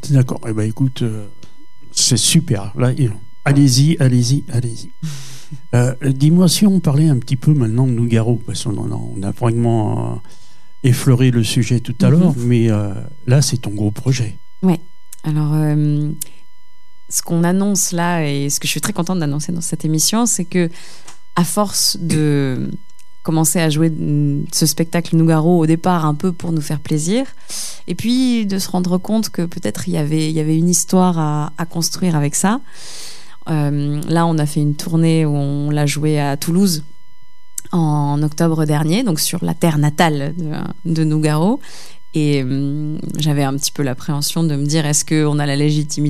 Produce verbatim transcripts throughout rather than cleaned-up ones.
D'accord. Eh ben, écoute, euh, c'est super. Là, allez-y, allez-y, allez-y. Euh, dis-moi si on parlait un petit peu maintenant de Nougaro, parce qu'on en a, on a vraiment euh, effleuré le sujet tout à mm-hmm. l'heure, mais euh, là, c'est ton gros projet. Ouais. Alors, euh, ce qu'on annonce là, et ce que je suis très contente d'annoncer dans cette émission, c'est que à force de commencer à jouer ce spectacle Nougaro au départ un peu pour nous faire plaisir, et puis de se rendre compte que peut-être il y avait, il y avait une histoire à, à construire avec ça. Euh, là, on a fait une tournée où on l'a joué à Toulouse en octobre dernier, donc sur la terre natale de, de Nougaro. Et euh, j'avais un petit peu l'appréhension de me dire, est-ce qu'on a la légitimité ?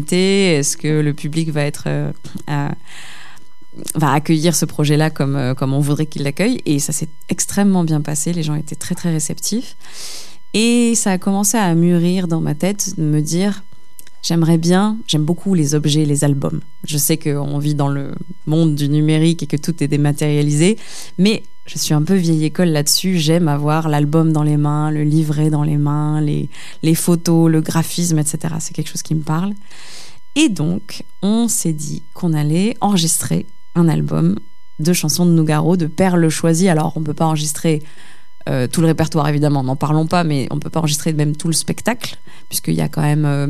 Est-ce que le public va être... Euh, euh, va accueillir ce projet-là comme, euh, comme on voudrait qu'il l'accueille. Et ça s'est extrêmement bien passé. Les gens étaient très, très réceptifs. Et ça a commencé à mûrir dans ma tête, de me dire, j'aimerais bien, j'aime beaucoup les objets, les albums. Je sais qu'on vit dans le monde du numérique et que tout est dématérialisé, mais je suis un peu vieille école là-dessus. J'aime avoir l'album dans les mains, le livret dans les mains, les, les photos, le graphisme, et cetera. C'est quelque chose qui me parle. Et donc, on s'est dit qu'on allait enregistrer un album de chansons de Nougaro, de perles choisies. Alors, on ne peut pas enregistrer euh, tout le répertoire, évidemment, n'en parlons pas, mais on ne peut pas enregistrer même tout le spectacle, puisqu'il y a quand même euh,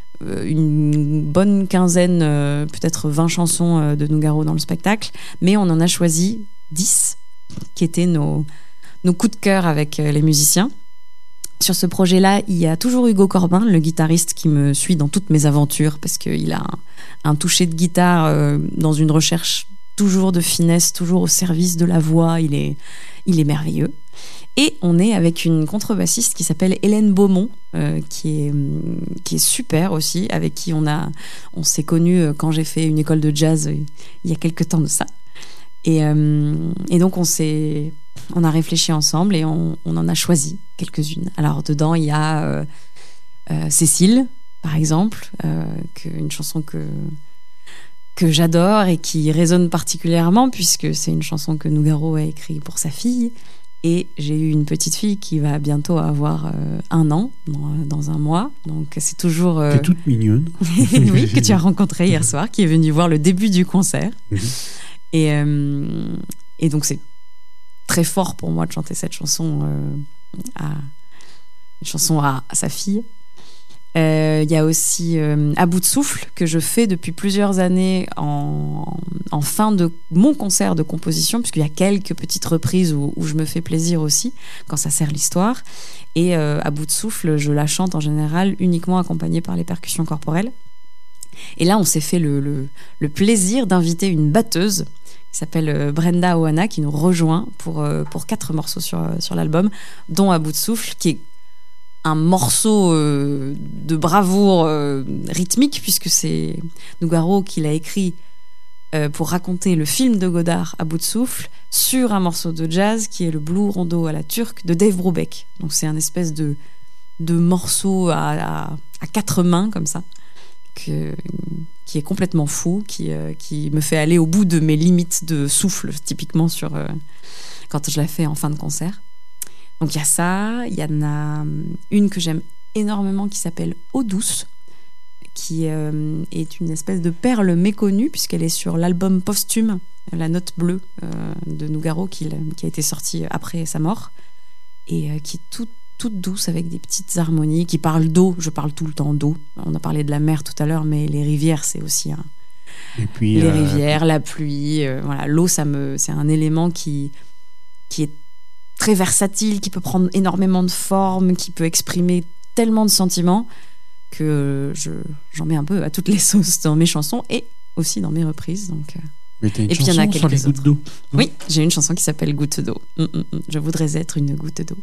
une bonne quinzaine, euh, peut-être vingt chansons euh, de Nougaro dans le spectacle, mais on en a choisi dix, qui étaient nos, nos coups de cœur avec euh, les musiciens. Sur ce projet-là, il y a toujours Hugo Corbin, le guitariste qui me suit dans toutes mes aventures, parce qu'il a un, un toucher de guitare euh, dans une recherche toujours de finesse, toujours au service de la voix. Il est, il est merveilleux. Et on est avec une contrebassiste qui s'appelle Hélène Beaumont, euh, qui, est, qui est super aussi, avec qui on, a, on s'est connus quand j'ai fait une école de jazz euh, il y a quelques temps de ça. Et, euh, et donc on s'est... On a réfléchi ensemble et on, on en a choisi quelques-unes. Alors, dedans, il y a euh, euh, Cécile, par exemple, euh, que, une chanson que, que j'adore et qui résonne particulièrement, puisque c'est une chanson que Nougaro a écrite pour sa fille. Et j'ai eu une petite fille qui va bientôt avoir euh, un an, dans, dans un mois. Donc, c'est toujours... Euh... Qui est toute mignonne. Oui, que tu as rencontrée hier soir, qui est venue voir le début du concert. Mmh. Et, euh, et donc, c'est très fort pour moi de chanter cette chanson euh, à une chanson à, à sa fille. Il euh, y a aussi euh, À bout de souffle que je fais depuis plusieurs années en, en fin de mon concert de composition, puisqu'il y a quelques petites reprises où, où je me fais plaisir aussi quand ça sert l'histoire. Et euh, À bout de souffle, je la chante en général uniquement accompagnée par les percussions corporelles. Et là, on s'est fait le, le, le plaisir d'inviter une batteuse qui s'appelle Brenda Oana, qui nous rejoint pour, pour quatre morceaux sur, sur l'album, dont À bout de souffle, qui est un morceau euh, de bravoure euh, rythmique, puisque c'est Nougaro qui l'a écrit euh, pour raconter le film de Godard, À bout de souffle, sur un morceau de jazz qui est le Blue Rondo à la turque de Dave Brubeck. Donc c'est un espèce de, de morceau à, à, à quatre mains, comme ça. Que, qui est complètement fou, qui, euh, qui me fait aller au bout de mes limites de souffle, typiquement sur, euh, quand je la fais en fin de concert. Donc il y a ça, il y en a une que j'aime énormément qui s'appelle Eau douce, qui euh, est une espèce de perle méconnue, puisqu'elle est sur l'album posthume, La Note Bleue euh, de Nougaro, qui, qui a été sorti après sa mort, et euh, qui est toute toute douce avec des petites harmonies, qui parlent d'eau. Je parle tout le temps d'eau. On a parlé de la mer tout à l'heure, mais les rivières, c'est aussi un... Et puis, les euh... rivières, la pluie, euh, voilà, l'eau, ça me, c'est un élément qui, qui est très versatile, qui peut prendre énormément de formes, qui peut exprimer tellement de sentiments que je, j'en mets un peu à toutes les sauces dans mes chansons et aussi dans mes reprises. Donc, euh... Mais t'as une et puis il y en a chanson sur les gouttes d'eau. Oui, j'ai une chanson qui s'appelle Goutte d'eau. Mmh, mmh, mmh. Je voudrais être une goutte d'eau.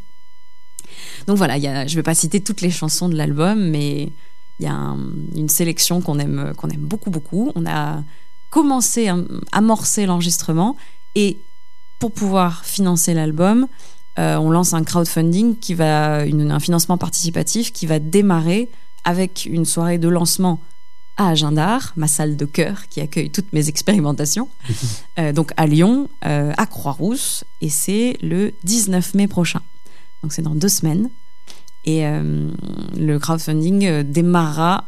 Donc voilà, y a, je ne vais pas citer toutes les chansons de l'album, mais il y a un, une sélection qu'on aime, qu'on aime beaucoup, beaucoup. On a commencé à amorcer l'enregistrement et pour pouvoir financer l'album, euh, on lance un crowdfunding, qui va, une, un financement participatif qui va démarrer avec une soirée de lancement à Agindar, ma salle de chœur qui accueille toutes mes expérimentations, euh, donc à Lyon, euh, à Croix-Rousse, et c'est le dix-neuf mai prochain. Donc c'est dans deux semaines. Et euh, le crowdfunding euh, démarrera